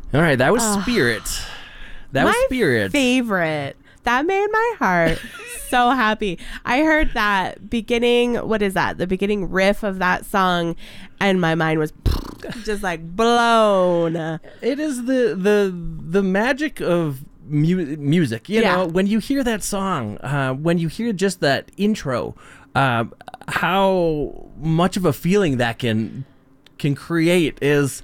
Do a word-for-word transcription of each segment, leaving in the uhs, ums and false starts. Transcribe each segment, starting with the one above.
All right, that was uh, Spirit. That was my Spirit. favorite. That made my heart so happy. I heard that beginning, what is that? The beginning riff of that song, and my mind was just like blown. It is the the the magic of mu- music. You Yeah. know, when you hear that song, uh, when you hear just that intro, uh, how much of a feeling that can can create is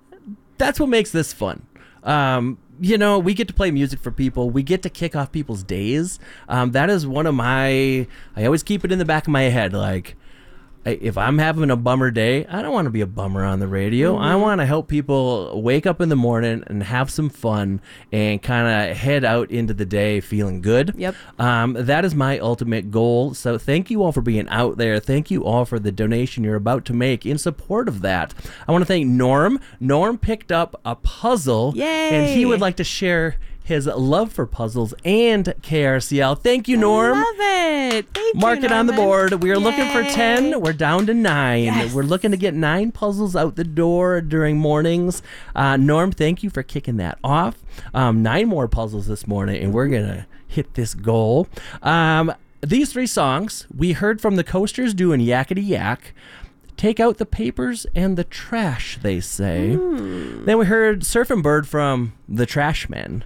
that's what makes this fun. Um, you know, we get to play music for people. We get to kick off people's days. Um, that is one of my, I always keep it in the back of my head. Like, I- if I'm having a bummer day, I don't want to be a bummer on the radio. Mm-hmm. I want to help people wake up in the morning and have some fun and kind of head out into the day feeling good. Yep. Um, that is my ultimate goal. So thank you all for being out there. Thank you all for the donation you're about to make in support of that. I want to thank Norm. Norm picked up a puzzle. Yay. And he would like to share his love for puzzles and K R C L. Thank you, Norm. I love it. Thank Mark you, it on the Norman. board. We are looking for Yay. ten. We're down to nine. Yes. We're looking to get nine puzzles out the door during mornings. Uh, Norm, thank you for kicking that off. Um, nine more puzzles this morning, and we're going to hit this goal. Um, these three songs, we heard from the Coasters doing Yakety Yak. Take out the papers and the trash, they say. Mm. Then we heard Surfing Bird from the Trashmen.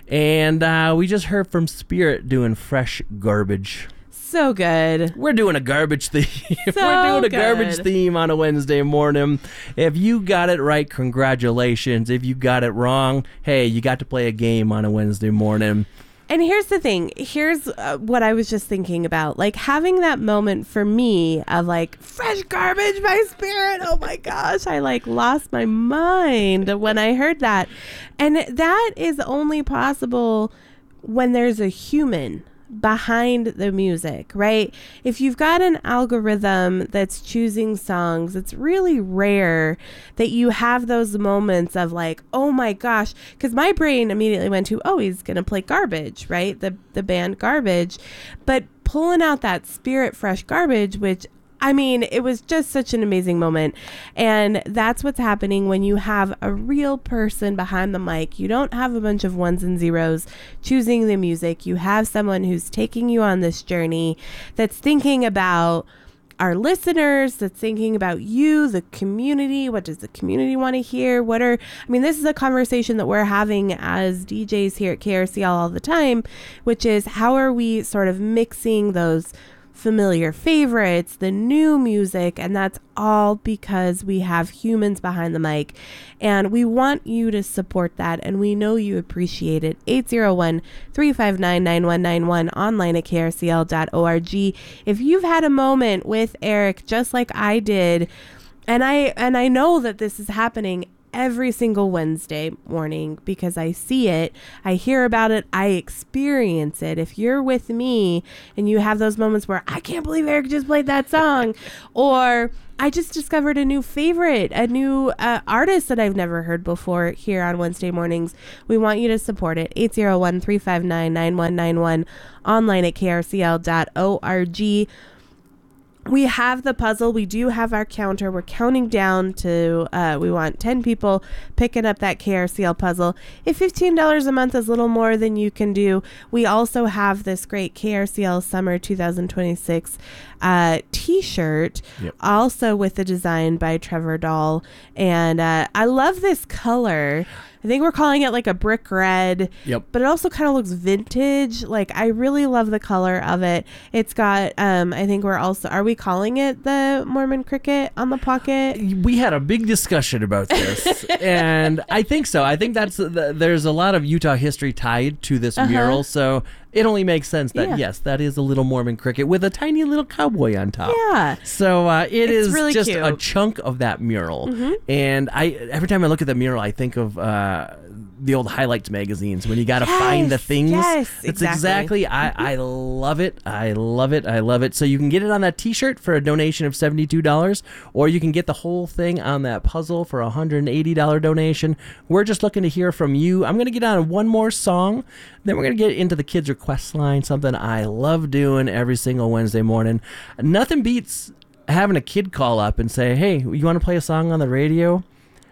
And uh, we just heard from Spirit doing Fresh Garbage. So good. We're doing a garbage theme. So We're doing a good. garbage theme on a Wednesday morning. If you got it right, congratulations. If you got it wrong, hey, you got to play a game on a Wednesday morning. And here's the thing. Here's uh, what I was just thinking about. Like having that moment for me of like fresh garbage by Spirit. Oh my gosh. I like lost my mind when I heard that. And that is only possible when there's a human behind the music, right? If you've got an algorithm that's choosing songs, it's really rare that you have those moments of like, oh my gosh, because my brain immediately went to, oh, he's gonna play Garbage, right? The the band Garbage. But pulling out that Spirit Fresh Garbage, which I mean, it was just such an amazing moment. And that's what's happening when you have a real person behind the mic. You don't have a bunch of ones and zeros choosing the music. You have someone who's taking you on this journey that's thinking about our listeners, that's thinking about you, the community. What does the community want to hear? What are, I mean, this is a conversation that we're having as D Js here at K R C L all the time, which is how are we sort of mixing those familiar favorites, the new music, and that's all because we have humans behind the mic, and we want you to support that, and we know you appreciate it. Eight zero one, three five nine, nine one nine one, online at k r c l dot org. If you've had a moment with Eric just like I did, and I and I know that this is happening every single Wednesday morning because I see it, I hear about it, I experience it. If you're with me and you have those moments where I can't believe Eric just played that song, or I just discovered a new favorite, a new uh, artist that I've never heard before here on Wednesday mornings, we want you to support it. eight zero one, three five nine, nine one nine one, online at k r c l dot org. We have the puzzle. We do have our counter. We're counting down to, uh, we want ten people picking up that K R C L puzzle. If fifteen dollars a month is a little more than you can do, we also have this great K R C L Summer twenty twenty-six uh, t-shirt, Yep. also with the design by Trevor Dahl. And uh, I love this color. I think we're calling it like a brick red. Yep. But it also kind of looks vintage. Like, I really love the color of it. It's got, um, I think we're also, are we calling it the Mormon cricket on the pocket? We had a big discussion about this, and I think so. I think that's the, there's a lot of Utah history tied to this Uh-huh. mural, so it only makes sense that, Yeah. yes, that is a little Mormon cricket with a tiny little cowboy on top. Yeah. So uh, it It's is really just cute. a chunk of that mural. Mm-hmm. And I every time I look at the mural, I think of uh, the old highlights magazines when you got to Yes, find the things. yes, It's exactly. exactly. I, I love it. I love it. I love it. So you can get it on that T-shirt for a donation of seventy-two dollars, or you can get the whole thing on that puzzle for a one hundred eighty dollars donation. We're just looking to hear from you. I'm going to get on one more song, then we're going to get into the kids' request line, something I love doing every single Wednesday morning. Nothing beats having a kid call up and say, hey, you want to play a song on the radio?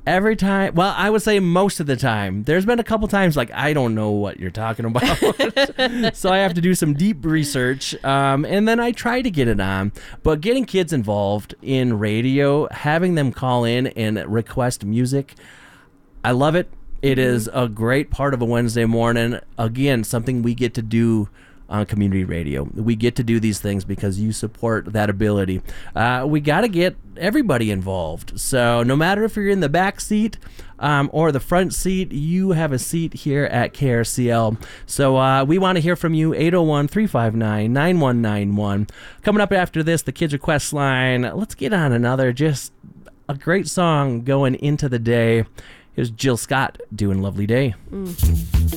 Every time, well, I would say most of the time. There's been a couple times like I don't know what you're talking about, so I have to do some deep research, um, and then I try to get it on. But getting kids involved in radio, having them call in and request music, I love it. It is a great part of a Wednesday morning. Again, something we get to do on community radio. We get to do these things because you support that ability. Uh, we got to get everybody involved. So no matter if you're in the back seat um, or the front seat, you have a seat here at K R C L. So uh, we want to hear from you, eight oh one, three five nine, nine one nine one. Coming up after this, the Kids Request line. Let's get on another, just a great song going into the day. Here's Jill Scott doing Lovely Day. Mm.